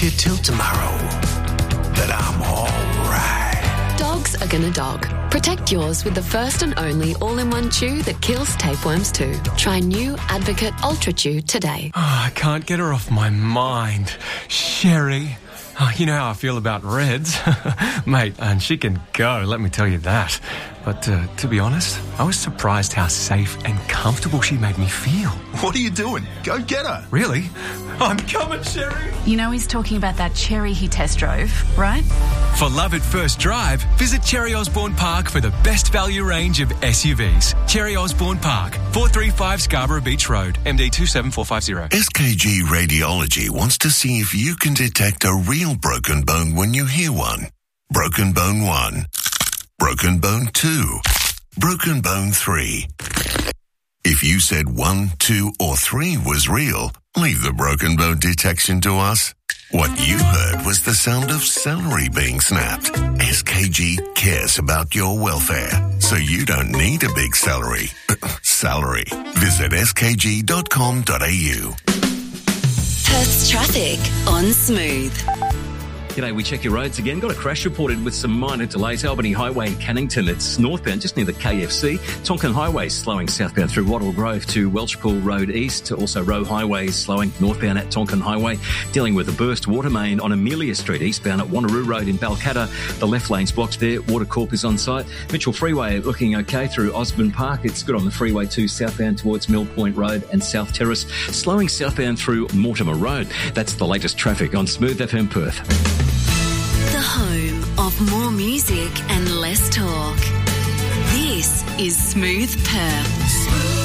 you till tomorrow that I'm all right. Dogs are gonna dog. Protect yours with the first and only all-in-one chew that kills tapeworms too. Try new Advocate Ultra Chew today. I can't get her off my mind. Sherry. You know how I feel about Reds. Mate, and she can go, let me tell you that. But to be honest, I was surprised how safe and comfortable she made me feel. What are you doing? Go get her. Really? I'm coming, Sherry. You know he's talking about that Cherry he test drove, right? For love at first drive, visit Cherry Osborne Park for the best value range of SUVs. Cherry Osborne Park, 435 Scarborough Beach Road, MD 27450. SKG Radiology wants to see if you can detect a real broken bone when you hear one. Broken bone 1. Broken bone 2. Broken bone 3. If you said 1, 2 or 3 was real, leave the broken bone detection to us. What you heard was the sound of celery being snapped. SKG cares about your welfare, so you don't need a big salary. Visit skg.com.au. Perth's traffic on Smooth. G'day, we check your roads again. Got a crash reported with some minor delays. Albany Highway in Cannington, it's northbound, just near the KFC. Tonkin Highway slowing southbound through Wattle Grove to Welshpool Road East. Also Roe Highway slowing northbound at Tonkin Highway. Dealing with a burst water main on Amelia Street eastbound at Wanneroo Road in Balcatta. The left lane's blocked there. Watercorp is on site. Mitchell Freeway looking okay through Osborne Park. It's good on the freeway too, southbound towards Mill Point Road and South Terrace. Slowing southbound through Mortimer Road. That's the latest traffic on Smooth FM Perth. The home of more music and less talk. This is Smooth Perth.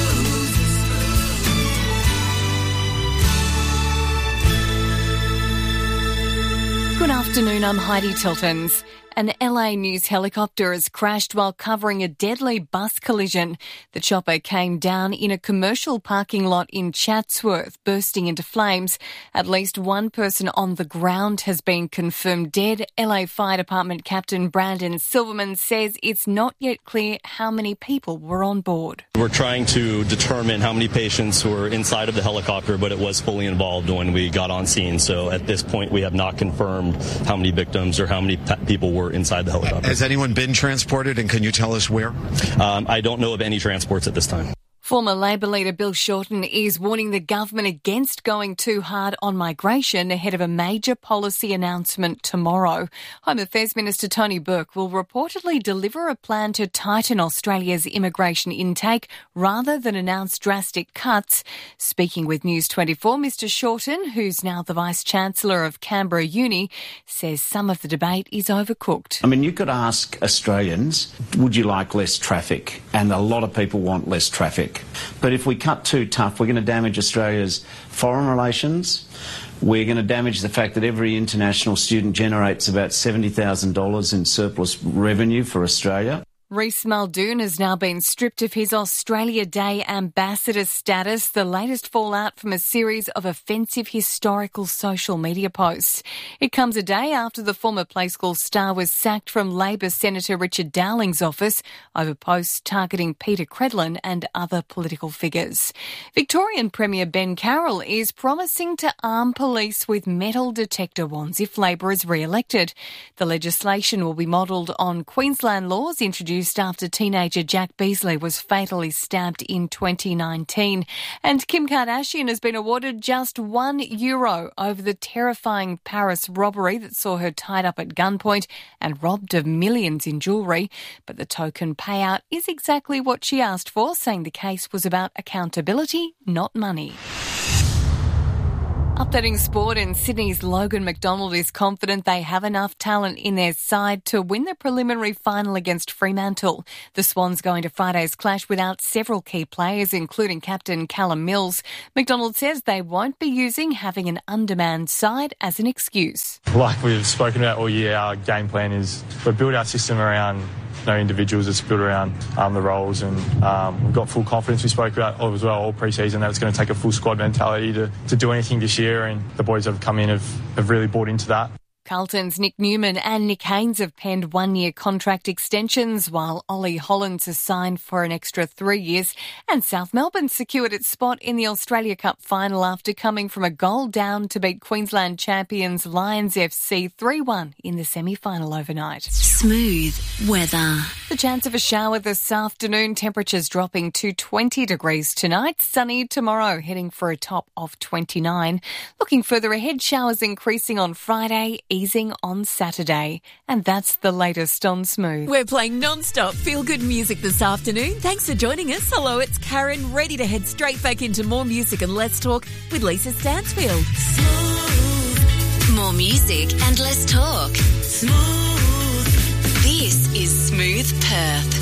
Good afternoon, I'm Heidi Tiltons. An LA News helicopter has crashed while covering a deadly bus collision. The chopper came down in a commercial parking lot in Chatsworth, bursting into flames. At least one person on the ground has been confirmed dead. LA Fire Department Captain Brandon Silverman says it's not yet clear how many people were on board. We're trying to determine how many patients were inside of the helicopter, but it was fully involved when we got on scene. So at this point, we have not confirmed how many victims or how many people were inside the helicopter. Has anyone been transported, and can you tell us where? I don't know of any transports at this time. Former Labor leader Bill Shorten is warning the government against going too hard on migration ahead of a major policy announcement tomorrow. Home Affairs Minister Tony Burke will reportedly deliver a plan to tighten Australia's immigration intake rather than announce drastic cuts. Speaking with News 24, Mr Shorten, who's now the Vice-Chancellor of Canberra Uni, says some of the debate is overcooked. I mean, you could ask Australians, would you like less traffic? And a lot of people want less traffic. But if we cut too tough, we're going to damage Australia's foreign relations. We're going to damage the fact that every international student generates about $70,000 in surplus revenue for Australia. Reece Muldoon has now been stripped of his Australia Day ambassador status, the latest fallout from a series of offensive historical social media posts. It comes a day after the former Play School star was sacked from Labor Senator Richard Dowling's office over posts targeting Peter Credlin and other political figures. Victorian Premier Ben Carroll is promising to arm police with metal detector wands if Labor is re-elected. The legislation will be modelled on Queensland laws introduced after teenager Jack Beasley was fatally stabbed in 2019. And Kim Kardashian has been awarded just €1 over the terrifying Paris robbery that saw her tied up at gunpoint and robbed of millions in jewellery. But the token payout is exactly what she asked for, saying the case was about accountability, not money. Updating sport, and Sydney's Logan McDonald is confident they have enough talent in their side to win the preliminary final against Fremantle. The Swans go into Friday's clash without several key players, including captain Callum Mills. McDonald says they won't be using having an undermanned side as an excuse. Like we've spoken about all year, our game plan is we build our system around individuals. It's built around the roles, and we've got full confidence. We spoke about as well all pre-season that it's going to take a full squad mentality to do anything this year, and the boys that have come in have really bought into that. Carlton's Nick Newman and Nick Haynes have penned 1-year contract extensions, while Ollie Hollands has signed for an extra 3 years. And South Melbourne secured its spot in the Australia Cup final after coming from a goal down to beat Queensland champions Lions FC 3-1 in the semi-final overnight. Smooth weather. The chance of a shower this afternoon, temperatures dropping to 20 degrees tonight. Sunny tomorrow, heading for a top of 29. Looking further ahead, showers increasing on Friday, easing on Saturday. And that's the latest on Smooth. We're playing non-stop feel-good music this afternoon. Thanks for joining us. Hello, it's Karen, ready to head straight back into more music and Let's Talk with Lisa Stansfield. Smooth. More music and less talk. Smooth. This is Smooth Perth.